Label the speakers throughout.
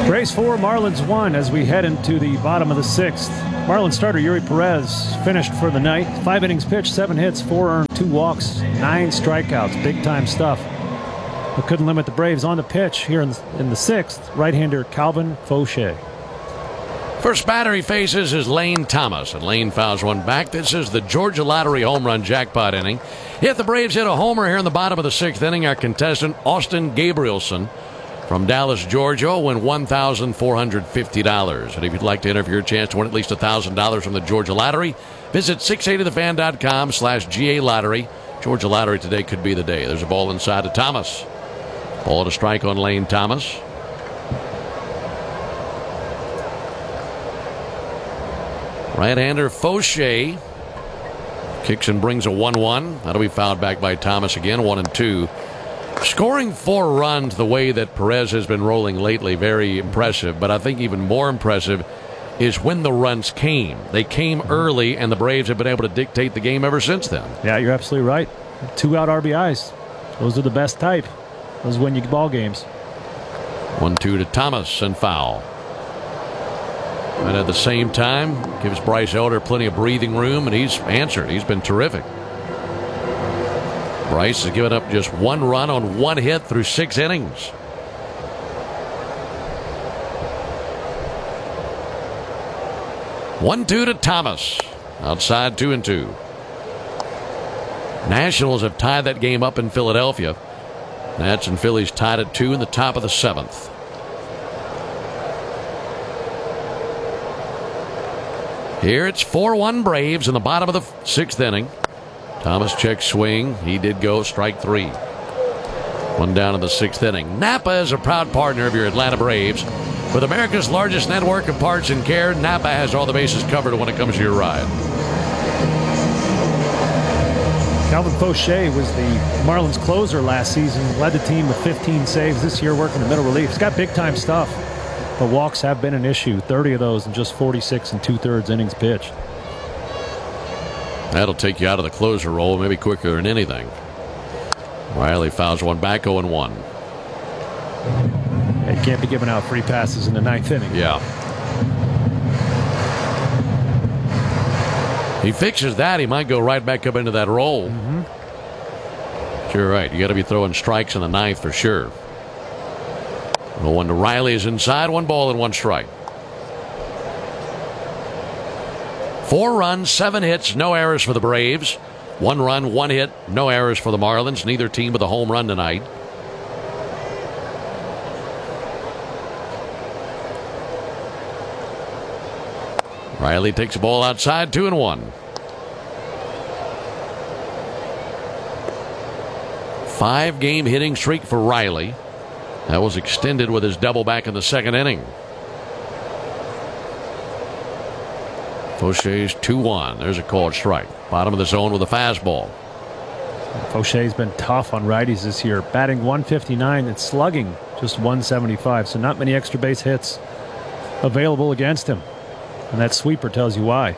Speaker 1: Braves 4, Marlins 1 as we head into the bottom of the sixth. Marlins starter Yuri Perez finished for the night. 5 innings pitched, 7 hits, 4 earned, 2 walks, 9 strikeouts. Big-time stuff. But couldn't limit the Braves on the pitch here in the sixth. Right-hander Calvin Fauché.
Speaker 2: First batter he faces is Lane Thomas, and Lane fouls one back. This is the Georgia Lottery home run jackpot inning. If the Braves hit a homer here in the bottom of the sixth inning, our contestant Austin Gabrielson from Dallas, Georgia, will win $1,450. And if you'd like to enter for your chance to win at least $1,000 from the Georgia Lottery, visit 680thefan.com/GA Lottery. Georgia Lottery today could be the day. There's a ball inside to Thomas. Ball to strike on Lane Thomas. Right-hander Fauché kicks and brings a 1-1. That'll be fouled back by Thomas again, 1-2. Scoring 4 runs the way that Perez has been rolling lately, very impressive. But I think even more impressive is when the runs came. They came early, and the Braves have been able to dictate the game ever since then.
Speaker 1: Yeah, you're absolutely right. 2-out RBIs. Those are the best type. Those win you ball games.
Speaker 2: 1-2 to Thomas and foul. And at the same time, gives Bryce Elder plenty of breathing room, and he's answered. He's been terrific. Bryce has given up just 1 run on 1 hit through 6 innings. One, 2 to Thomas. Outside 2-2. Nationals have tied that game up in Philadelphia. Nats and Phillies tied at 2 in the top of the 7th. Here it's 4-1 Braves in the bottom of the 6th inning. Thomas checks swing. He did go strike 3. 1 down in the 6th inning. Napa is a proud partner of your Atlanta Braves. With America's largest network of parts and care, Napa has all the bases covered when it comes to your ride.
Speaker 1: Calvin Fauché was the Marlins closer last season. Led the team with 15 saves. This year working the middle relief. He's got big-time stuff. But walks have been an issue. 30 of those in just 46 and 2/3 innings pitched.
Speaker 2: That'll take you out of the closer role maybe quicker than anything. Riley fouls one back, 0-1.
Speaker 1: You can't be giving out free passes in the 9th inning.
Speaker 2: Yeah. He fixes that, he might go right back up into that role. You're right. You got to be throwing strikes in the 9th for sure. 0-1 to Riley is inside. 1 ball and 1 strike. 4 runs, 7 hits, no errors for the Braves. 1 run, 1 hit, no errors for the Marlins. Neither team with a home run tonight. Riley takes the ball outside, 2-1. 5-game hitting streak for Riley. That was extended with his double back in the 2nd inning. Fauché's 2-1. There's a called strike. Bottom of the zone with a fastball.
Speaker 1: Fauché's been tough on righties this year. Batting .159 and slugging just .175. So not many extra base hits available against him. And that sweeper tells you why.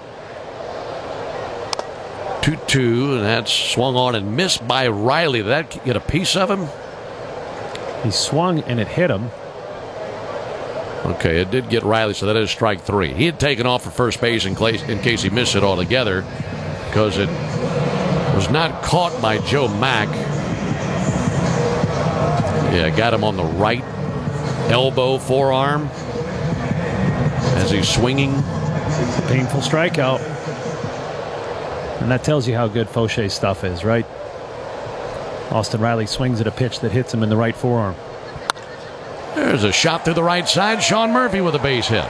Speaker 2: 2-2, and that's swung on and missed by Riley. Did that get a piece of him?
Speaker 1: He swung and it hit him.
Speaker 2: Okay, it did get Riley, so that is strike 3. He had taken off for first base in case he missed it altogether because it was not caught by Joe Mack. Yeah, got him on the right elbow, forearm as he's swinging.
Speaker 1: It's a painful strikeout. And that tells you how good Fauché's stuff is, right? Austin Riley swings at a pitch that hits him in the right forearm.
Speaker 2: There's a shot through the right side. Sean Murphy with a base hit.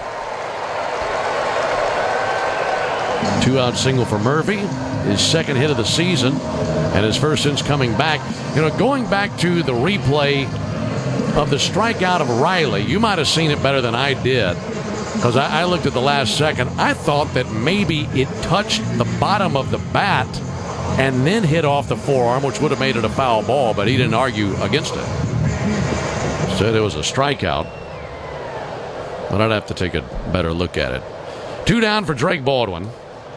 Speaker 2: 2-out single for Murphy. His 2nd hit of the season and his first since coming back. You know, going back to the replay of the strikeout of Riley, you might have seen it better than I did because I looked at the last second. I thought that maybe it touched the bottom of the bat and then hit off the forearm, which would have made it a foul ball, but he didn't argue against it. Said it was a strikeout, but I'd have to take a better look at it. 2 down for Drake Baldwin.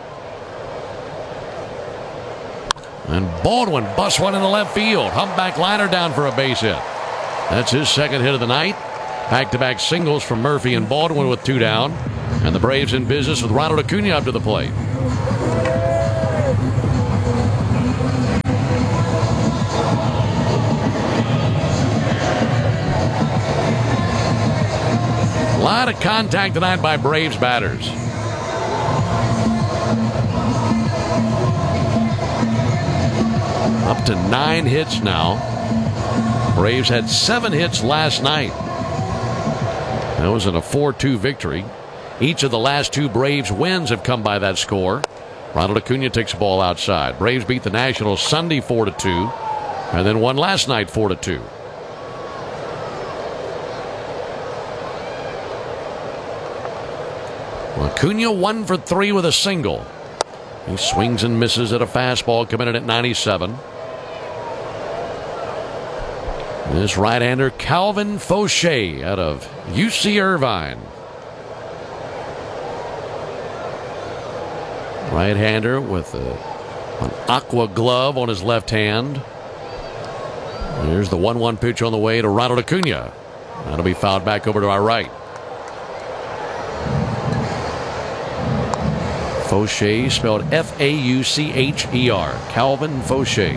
Speaker 2: And Baldwin busts one in the left field. Humpback liner down for a base hit. That's his 2nd hit of the night. Back-to-back singles from Murphy and Baldwin with 2 down. And the Braves in business with Ronald Acuna up to the plate. A lot of contact tonight by Braves batters. Up to 9 hits now. Braves had 7 hits last night. That was in a 4-2 victory. Each of the last 2 Braves wins have come by that score. Ronald Acuna takes the ball outside. Braves beat the Nationals Sunday 4-2, and then won last night 4-2. Acuna 1 for 3 with a single. He swings and misses at a fastball coming in at 97. This right-hander Calvin Fauché out of UC Irvine. Right-hander with an aqua glove on his left hand. There's the 1-1 pitch on the way to Ronald Acuna. That'll be fouled back over to our right. Fauché spelled F-A-U-C-H-E-R. Calvin Fauché.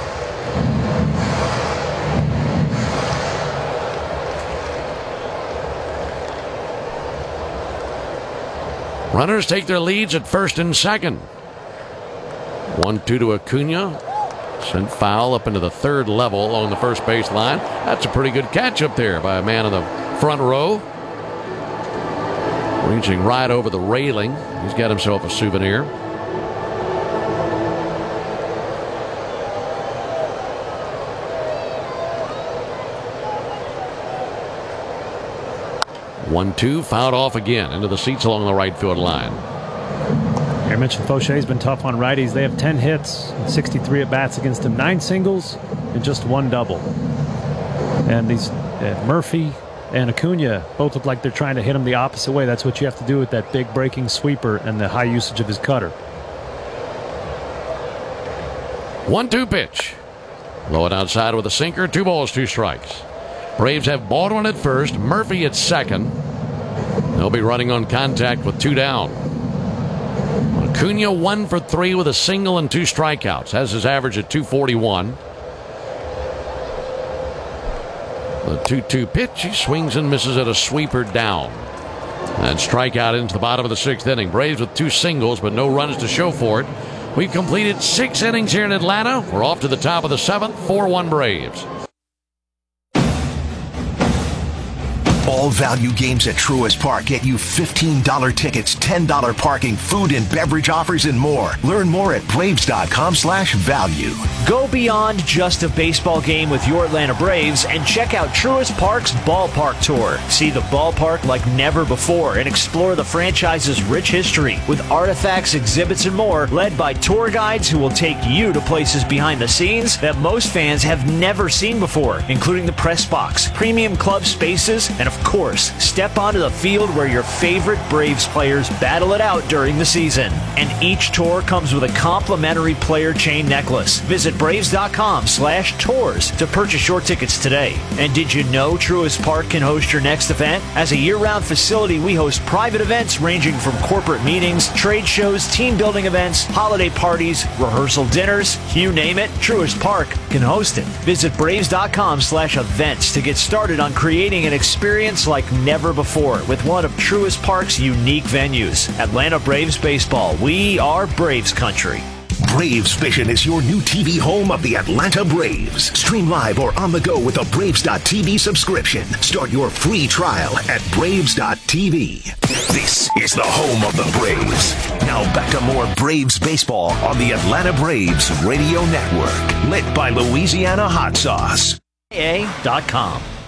Speaker 2: Runners take their leads at first and second. 1-2 to Acuna. Sent foul up into the third level along the first base line. That's a pretty good catch up there by a man in the front row. Reaching right over the railing. He's got himself a souvenir. One-two, fouled off again into the seats along the right field line.
Speaker 1: I mentioned Fauché's been tough on righties. They have 10 hits, 63 at bats against him, 9 singles and just 1 double. And these Murphy and Acuna both look like they're trying to hit him the opposite way. That's what you have to do with that big breaking sweeper and the high usage of his cutter.
Speaker 2: 1-2 pitch. Low it outside with a sinker. 2 balls, 2 strikes. Braves have Baldwin at first, Murphy at second. They'll be running on contact with 2 down. Acuna 1 for 3 with a single and 2 strikeouts. Has his average at 241. The 2-2 pitch. He swings and misses at a sweeper down. And strikeout into the bottom of the 6th inning. Braves with 2 singles, but no runs to show for it. We've completed 6 innings here in Atlanta. We're off to the top of the 7th. 4-1 Braves.
Speaker 3: All value games at Truist Park get you $15 tickets, $10 parking, food and beverage offers, and more. Learn more at Braves.com/value.
Speaker 4: Go beyond just a baseball game with your Atlanta Braves and check out Truist Park's Ballpark Tour. See the ballpark like never before and explore the franchise's rich history with artifacts, exhibits, and more, led by tour guides who will take you to places behind the scenes that most fans have never seen before, including the press box, premium club spaces, and of course, step onto the field where your favorite Braves players battle it out during the season. And each tour comes with a complimentary player chain necklace. Visit Braves.com/tours to purchase your tickets today. And did you know Truist Park can host your next event? As a year-round facility, we host private events ranging from corporate meetings, trade shows, team building events, holiday parties, rehearsal dinners, you name it, Truist Park can host it. Visit Braves.com/events to get started on creating an experience like never before with one of Truist Park's unique venues. Atlanta Braves baseball. We are Braves country.
Speaker 3: Braves Vision is your new TV home of the Atlanta Braves. Stream live or on the go with a Braves.TV subscription. Start your free trial at Braves.TV. This is the home of the Braves. Now back to more Braves baseball on the Atlanta Braves Radio Network. Lit by Louisiana Hot Sauce.
Speaker 4: AA.com.